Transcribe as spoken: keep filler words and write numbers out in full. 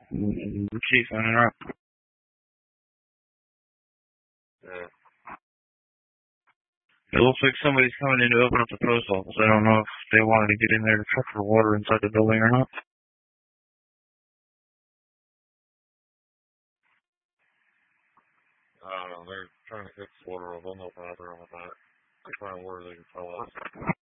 The chief on it up. Yeah. It looks like somebody's coming in to open up the post office. I don't know if they wanted to get in there to check for water inside the building or not. I don't know. They're trying to fix water. They'll know better on that. They're trying to where they can tell us.